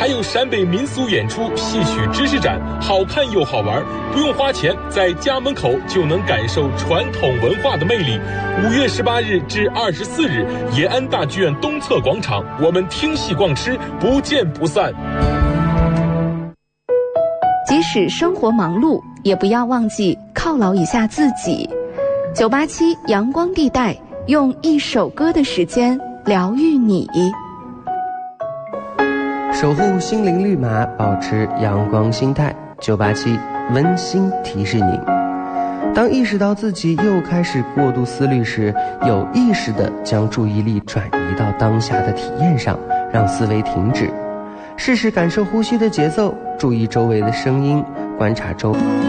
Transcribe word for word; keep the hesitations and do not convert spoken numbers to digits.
还有陕北民俗演出、戏曲知识展，好看又好玩，不用花钱，在家门口就能感受传统文化的魅力。五月十八日至二十四日，延安大剧院东侧广场，我们听戏逛吃，不见不散。 即使生活忙碌，也不要忘记犒劳一下自己。九八七阳光地带，用一首歌的时间疗愈你， 守护心灵绿码，保持阳光心态。九八七温馨提示您：当意识到自己又开始过度思虑时，有意识地将注意力转移到当下的体验上，让思维停止，试试感受呼吸的节奏，注意周围的声音，观察周